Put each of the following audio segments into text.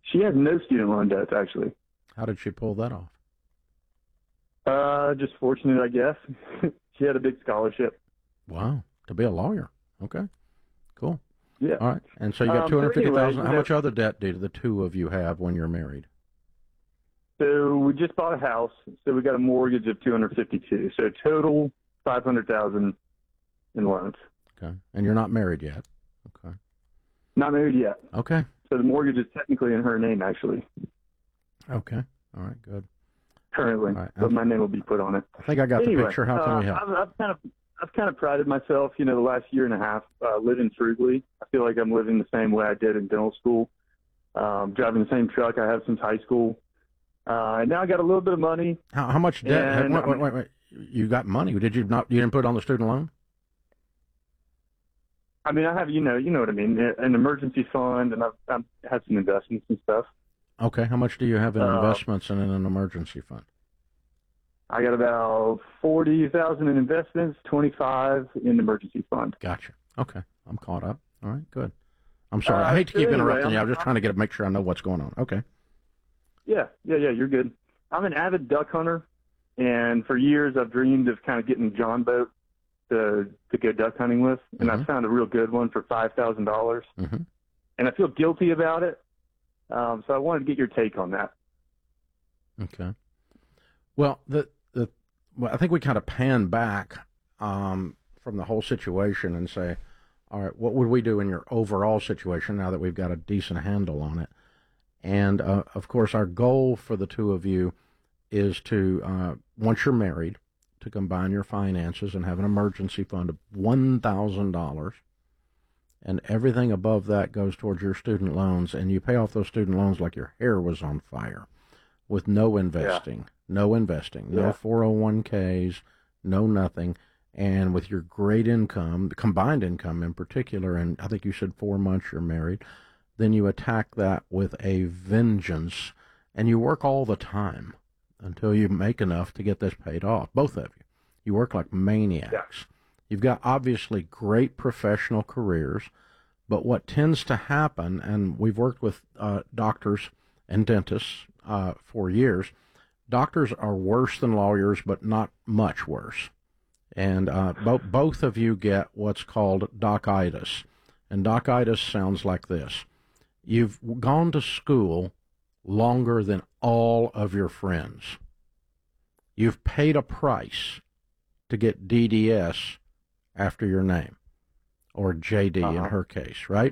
She has no student loan debts, actually. How did she pull that off? Just fortunate, I guess. She had a big scholarship. Wow, to be a lawyer. Okay, cool. Yeah. All right, and so you got $250,000. Anyway, How much other debt do the two of you have when you're married? So we just bought a house, so we got a mortgage of $252,000. So total $500,000 in loans. Okay, and you're not married yet. Okay. Not married yet. Okay. So the mortgage is technically in her name, actually. Okay. All right. Good. Currently, right. but my name will be put on it. I think I got the picture. How can we help? I've kind of prided myself, the last year and a half living frugally. I feel like I'm living the same way I did in dental school, driving the same truck I have since high school. And now I got a little bit of money. How much debt? Wait. You got money? Did you not? You didn't put it on the student loan? I mean, I have, you know what I mean, an emergency fund, and I've had some investments and stuff. Okay. How much do you have in investments and in an emergency fund? I got about $40,000 in investments, $25,000 in the emergency fund. Gotcha. Okay. I'm caught up. All right. Good. I'm sorry. I hate to keep interrupting you. I'm just trying to make sure I know what's going on. Okay. Yeah. You're good. I'm an avid duck hunter, and for years I've dreamed of kind of getting a John boat to go duck hunting with, and I found a real good one for $5,000. Mm-hmm. And I feel guilty about it, so I wanted to get your take on that. Okay. Well, I think we kind of pan back from the whole situation and say, all right, what would we do in your overall situation now that we've got a decent handle on it? And, of course, our goal for the two of you is to, once you're married, to combine your finances and have an emergency fund of $1,000, and everything above that goes towards your student loans, and you pay off those student loans like your hair was on fire, with no investing, no 401ks, no nothing, and with your great income, the combined income in particular, and I think you said 4 months you're married, then you attack that with a vengeance, and you work all the time until you make enough to get this paid off, both of you. You work like maniacs. Yeah. You've got obviously great professional careers, but what tends to happen, and we've worked with doctors and dentists for years, doctors are worse than lawyers, but not much worse. And both of you get what's called doc-itis. And doc-itis sounds like this. You've gone to school longer than all of your friends. You've paid a price to get DDS after your name, or JD in her case, right?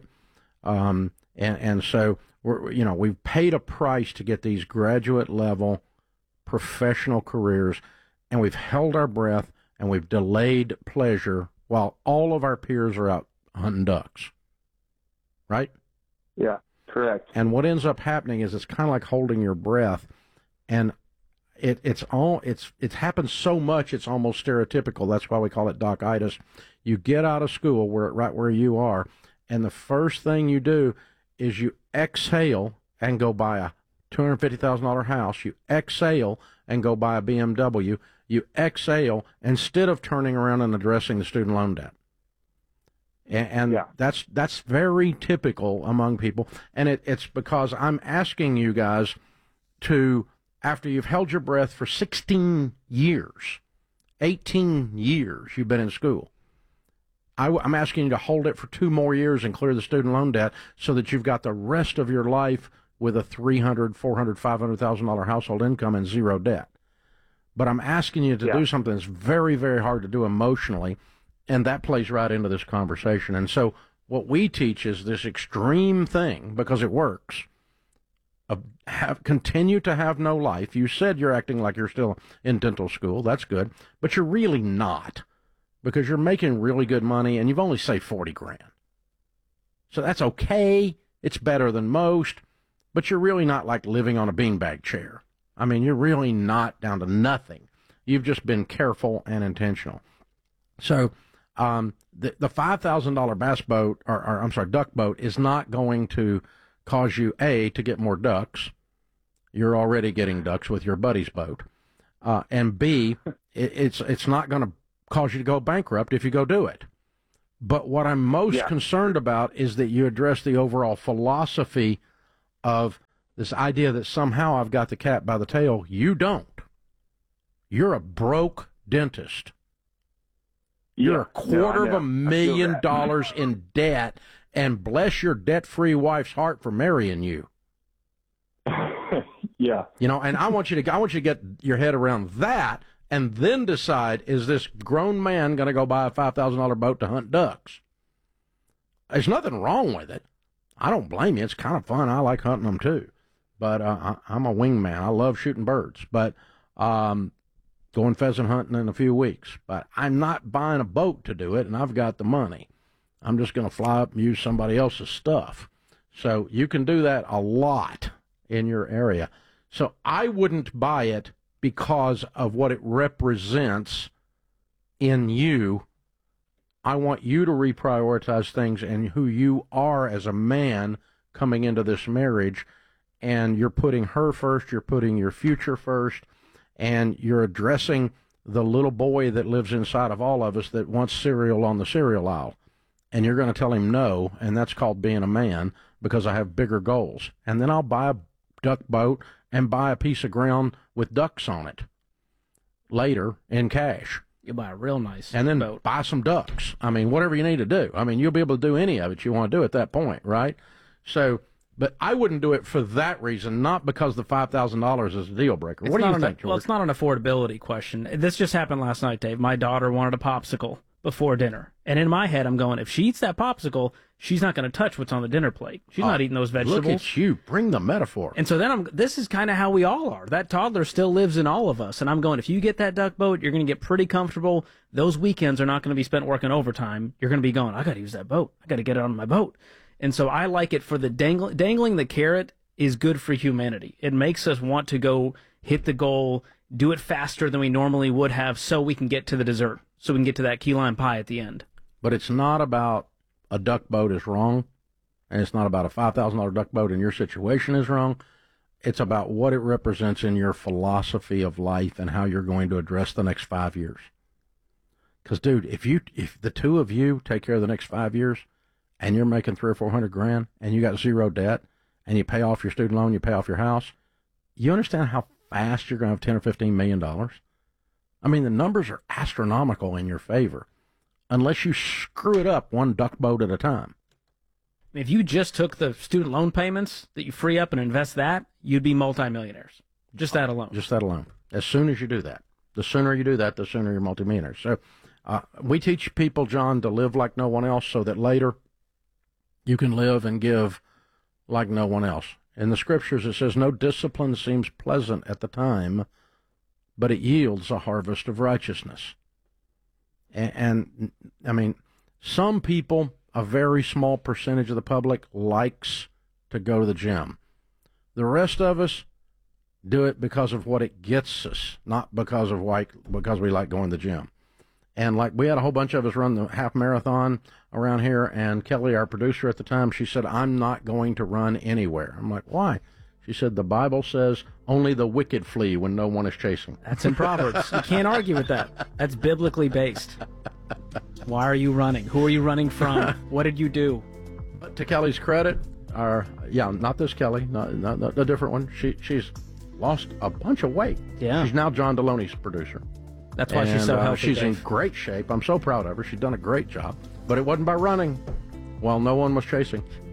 And so we've paid a price to get these graduate level professional careers, and we've held our breath and we've delayed pleasure while all of our peers are out hunting ducks, right? Yeah, correct. And what ends up happening is it's kind of like holding your breath, and it's happened so much it's almost stereotypical. That's why we call it doc-itis. You get out of school right where you are, and the first thing you do is you exhale and go buy a $250,000 house. You exhale and go buy a BMW. You exhale instead of turning around and addressing the student loan debt. And that's very typical among people. And it's because I'm asking you guys to, after you've held your breath for 16 years, 18 years you've been in school, I'm asking you to hold it for 2 more years and clear the student loan debt so that you've got the rest of your life with a $300,000, $400,000, $500,000 household income and zero debt. But I'm asking you to do something that's very, very hard to do emotionally, and that plays right into this conversation. And so what we teach is this extreme thing, because it works, continue to have no life. You said you're acting like you're still in dental school. That's good. But you're really not, because you're making really good money, and you've only saved $40,000. So that's okay. It's better than most. But you're really not like living on a beanbag chair. I mean, you're really not down to nothing. You've just been careful and intentional. So the $5,000 bass boat, duck boat, is not going to cause you, A, to get more ducks. You're already getting ducks with your buddy's boat. And B, it's not going to cause you to go bankrupt if you go do it. But what I'm most concerned about is that you address the overall philosophy of This idea that somehow I've got the cat by the tail, you don't. You're a broke dentist. You're $250,000 in debt, and bless your debt-free wife's heart for marrying you. Yeah. You know, and I want you to get your head around that, and then decide, is this grown man going to go buy a $5,000 boat to hunt ducks? There's nothing wrong with it. I don't blame you. It's kind of fun. I like hunting them too. But I'm a wingman. I love shooting birds. But going pheasant hunting in a few weeks. But I'm not buying a boat to do it, and I've got the money. I'm just going to fly up and use somebody else's stuff. So you can do that a lot in your area. So I wouldn't buy it because of what it represents in you. I want you to reprioritize things and who you are as a man coming into this marriage, and you're putting her first, you're putting your future first, and you're addressing the little boy that lives inside of all of us that wants cereal on the cereal aisle. And you're going to tell him no, and that's called being a man, because I have bigger goals. And then I'll buy a duck boat and buy a piece of ground with ducks on it later in cash. You buy a real nice and then boat. Buy some ducks. I mean, whatever you need to do. I mean, you'll be able to do any of it you want to do at that point, right? So, but I wouldn't do it for that reason, not because the $5,000 is a deal breaker. What do you think, George? Well, it's not an affordability question. This just happened last night, Dave. My daughter wanted a popsicle before dinner. And in my head, I'm going, if she eats that popsicle, she's not going to touch what's on the dinner plate. She's not eating those vegetables. Look at you. Bring the metaphor. And so then this is kind of how we all are. That toddler still lives in all of us. And I'm going, if you get that duck boat, you're going to get pretty comfortable. Those weekends are not going to be spent working overtime. You're going to be going, I got to use that boat. I got to get it on my boat. And so I like it for the dangling the carrot is good for humanity. It makes us want to go hit the goal, do it faster than we normally would have so we can get to the dessert, so we can get to that key lime pie at the end. But it's not about a duck boat is wrong, and it's not about a $5,000 duck boat in your situation is wrong. It's about what it represents in your philosophy of life and how you're going to address the next 5 years. Because, dude, if the two of you take care of the next 5 years, and you're making $300,000 or $400,000, and you got zero debt, and you pay off your student loan, you pay off your house, you understand how fast you're going to have $10 or $15 million? I mean, the numbers are astronomical in your favor, unless you screw it up one duck boat at a time. If you just took the student loan payments that you free up and invest that, you'd be multimillionaires. Just that alone. Just that alone. As soon as you do that. The sooner you do that, the sooner you're multimillionaires. So we teach people, John, to live like no one else so that later you can live and give like no one else. In the scriptures, it says, no discipline seems pleasant at the time, but it yields a harvest of righteousness. And I mean, some people, a very small percentage of the public, likes to go to the gym. The rest of us do it because of what it gets us, not because we like going to the gym. And like we had a whole bunch of us run the half marathon around here, and Kelly, our producer at the time, she said, I'm not going to run anywhere. I'm like, why? She said, the Bible says only the wicked flee when no one is chasing. That's in Proverbs. You can't argue with that. That's biblically based. Why are you running? Who are you running from? What did you do? But to Kelly's credit, not this Kelly, not a different one. She's lost a bunch of weight. Yeah. She's now John Deloney's producer. That's why she's so healthy. She's in great shape. I'm so proud of her. She's done a great job. But it wasn't by running while no one was chasing.